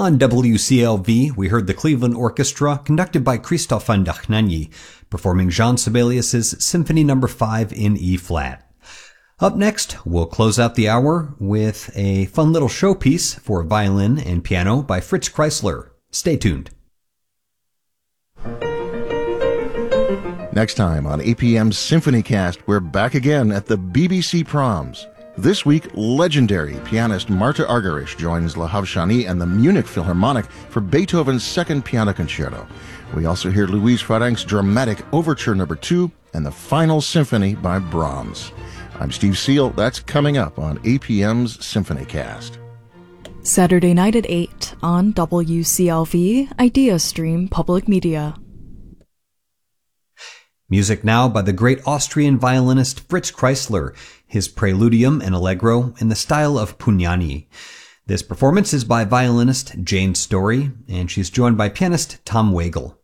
On WCLV, we heard the Cleveland Orchestra, conducted by Christoph van Dachnanyi, performing Jean Sibelius' Symphony No. 5 in E-flat. Up next, we'll close out the hour with a fun little showpiece for violin and piano by Fritz Kreisler. Stay tuned. Next time on APM's SymphonyCast, we're back again at the BBC Proms. This week, legendary pianist Marta Argerich joins La Havshani and the Munich Philharmonic for Beethoven's Second Piano Concerto. We also hear Louise Farrenc's dramatic Overture No. 2 and the Final Symphony by Brahms. I'm Steve Seal. That's coming up on APM's SymphonyCast. Saturday night at 8 on WCLV, IdeaStream Public Media. Music now by the great Austrian violinist Fritz Kreisler, his Preludium and Allegro in the style of Pugnani. This performance is by violinist Jane Story, and she's joined by pianist Tom Wagle.